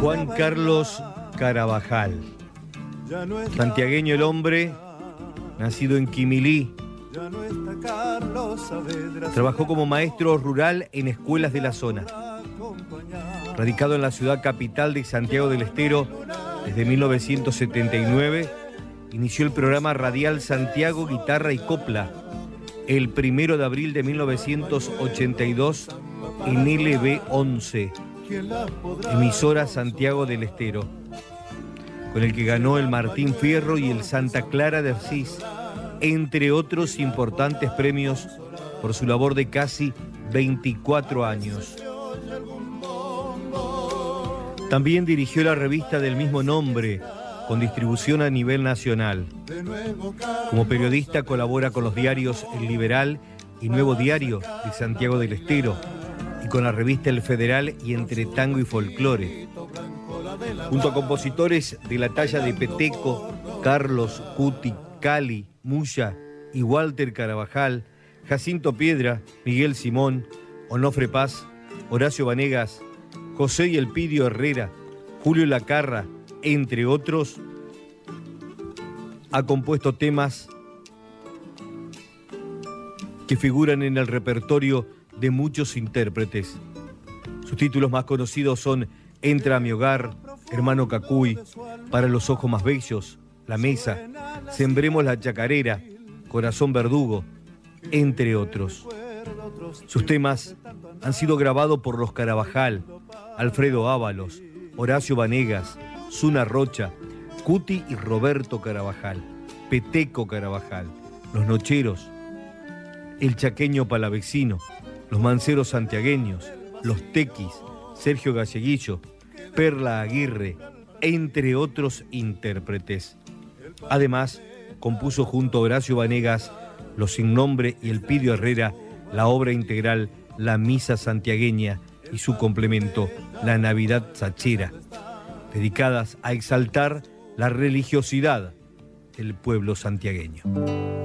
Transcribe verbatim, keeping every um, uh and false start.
Juan Carlos Carabajal, santiagueño el hombre, nacido en Quimilí. Trabajó como maestro rural en escuelas de la zona. Radicado en la ciudad capital de Santiago del Estero desde mil novecientos setenta y nueve, inició el programa radial Santiago Guitarra y Copla el primero de abril de mil novecientos ochenta y dos en L B once, emisora Santiago del Estero, con el que ganó el Martín Fierro y el Santa Clara de Asís, entre otros importantes premios por su labor de casi veinticuatro años. También dirigió la revista del mismo nombre, con distribución a nivel nacional. Como periodista colabora con los diarios El Liberal y Nuevo Diario de Santiago del Estero y con la revista El Federal y Entre Tango y Folclore. Junto a compositores de la talla de Peteco, Carlos, Cuti, Cali, Muya y Walter Carabajal, Jacinto Piedra, Miguel Simón, Onofre Paz, Horacio Vanegas, José y Elpidio Herrera, Julio Lacarra, entre otros, ha compuesto temas que figuran en el repertorio de muchos intérpretes. Sus títulos más conocidos son Entra a mi hogar, Hermano Cacuy, Para los ojos más bellos, La mesa, Sembremos la chacarera, Corazón verdugo, entre otros. Sus temas han sido grabados por los Carabajal, Alfredo Ábalos, Horacio Vanegas, Zuna Rocha, Cuti y Roberto Carabajal, Peteco Carabajal, Los Nocheros, El Chaqueño Palavecino, Los Manceros Santiagueños, Los Tequis, Sergio Galleguillo, Perla Aguirre, entre otros intérpretes. Además, compuso junto a Horacio Vanegas, Los Sin Nombre y Elpidio Herrera la obra integral La Misa Santiagueña y su complemento La Navidad Sachera, dedicadas a exaltar la religiosidad del pueblo santiagueño.